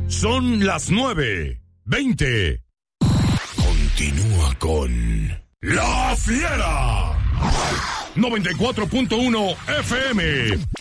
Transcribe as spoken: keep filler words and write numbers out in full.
Son las nueve veinte. Continúa con La Fiera. noventa y cuatro punto uno F M.